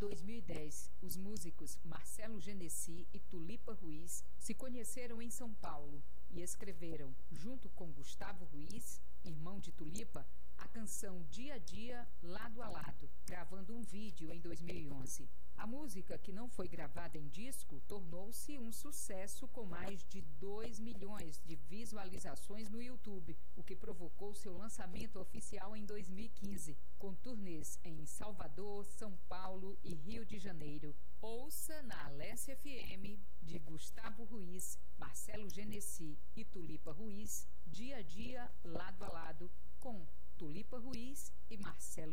2010, os músicos Marcelo Genesi e Tulipa Ruiz se conheceram em São Paulo e escreveram, junto com Gustavo Ruiz, irmão de Tulipa, a canção Dia a Dia, Lado a Lado, gravando um vídeo em 2011. A música, que não foi gravada em disco, tornou-se um sucesso com mais de 2 milhões de visualizações no YouTube, o que provocou seu lançamento oficial em 2015, com turnês em Salvador, São Paulo e Rio de Janeiro. Ouça na Alessia FM, de Gustavo Ruiz, Marcelo Genesi e Tulipa Ruiz, Dia a Dia, Lado a Lado, com Tulipa Ruiz e Marcelo